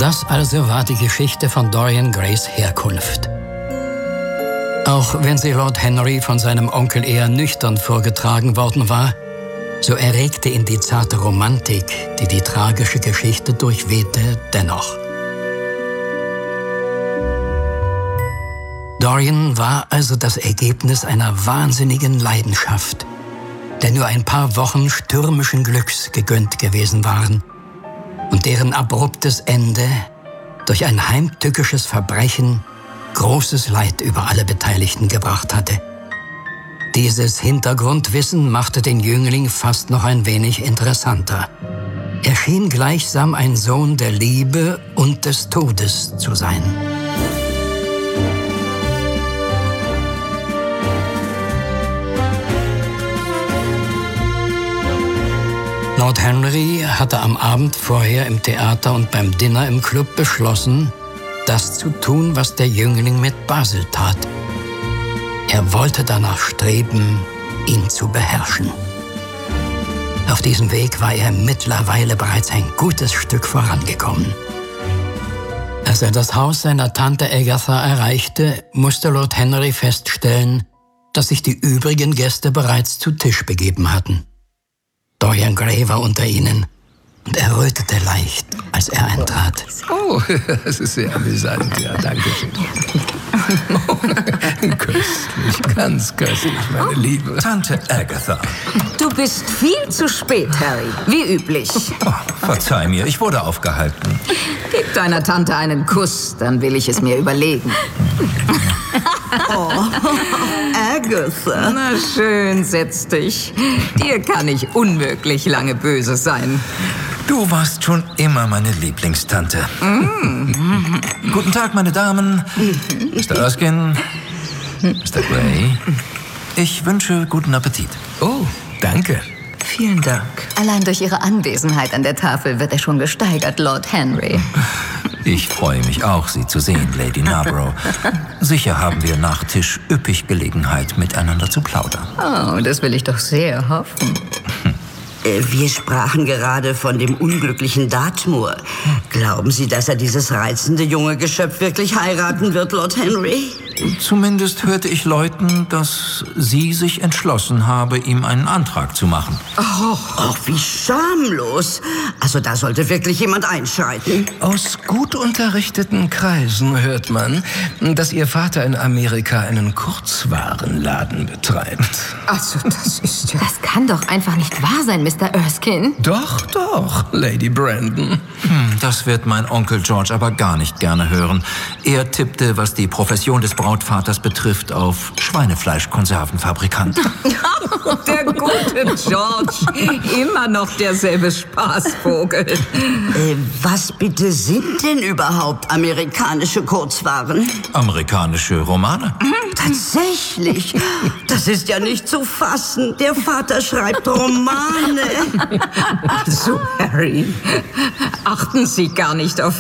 Das also war die Geschichte von Dorian Grays Herkunft. Auch wenn sie Lord Henry von seinem Onkel eher nüchtern vorgetragen worden war, so erregte ihn die zarte Romantik, die die tragische Geschichte durchwehte, dennoch. Dorian war also das Ergebnis einer wahnsinnigen Leidenschaft, der nur ein paar Wochen stürmischen Glücks gegönnt gewesen waren und deren abruptes Ende durch ein heimtückisches Verbrechen großes Leid über alle Beteiligten gebracht hatte. Dieses Hintergrundwissen machte den Jüngling fast noch ein wenig interessanter. Er schien gleichsam ein Sohn der Liebe und des Todes zu sein. Lord Henry hatte am Abend vorher im Theater und beim Dinner im Club beschlossen, das zu tun, was der Jüngling mit Basil tat. Er wollte danach streben, ihn zu beherrschen. Auf diesem Weg war er mittlerweile bereits ein gutes Stück vorangekommen. Als er das Haus seiner Tante Agatha erreichte, musste Lord Henry feststellen, dass sich die übrigen Gäste bereits zu Tisch begeben hatten. Dorian Gray war unter ihnen und errötete leicht, als er eintrat. Oh, das ist sehr amüsant, ja, danke schön. Oh, köstlich, ganz köstlich, meine Liebe. Tante Agatha. Du bist viel zu spät, Harry, wie üblich. Oh, verzeih mir, ich wurde aufgehalten. Gib deiner Tante einen Kuss, dann will ich es mir überlegen. Oh, Agatha. Na schön, setz dich. Dir kann ich unmöglich lange böse sein. Du warst schon immer meine Lieblingstante. Guten Tag, meine Damen. Mr. Erskine, Mr. Gray. Ich wünsche guten Appetit. Oh, danke. Vielen Dank. Allein durch Ihre Anwesenheit an der Tafel wird er schon gesteigert, Lord Henry. Ich freue mich auch, Sie zu sehen, Lady Narborough. Sicher haben wir nach Tisch üppig Gelegenheit, miteinander zu plaudern. Oh, das will ich doch sehr hoffen. Wir sprachen gerade von dem unglücklichen Dartmoor. Glauben Sie, dass er dieses reizende junge Geschöpf wirklich heiraten wird, Lord Henry? Zumindest hörte ich läuten, dass sie sich entschlossen habe, ihm einen Antrag zu machen. Oh, wie schamlos. Also da sollte wirklich jemand einschreiten. Aus gut unterrichteten Kreisen hört man, dass Ihr Vater in Amerika einen Kurzwarenladen betreibt. Also, das ist ja... Das kann doch einfach nicht wahr sein, Mr. Erskine. Doch, doch, Lady Brandon. Das wird mein Onkel George aber gar nicht gerne hören. Er tippte, was die Profession des Brautvaters betrifft, auf Schweinefleischkonservenfabrikant. Der gute George. Immer noch derselbe Spaßvogel. Was bitte sind denn überhaupt amerikanische Kurzwaren? Amerikanische Romane? Tatsächlich? Das ist ja nicht zu fassen. Der Vater schreibt Romane. Also, Harry, achten Sie gar nicht auf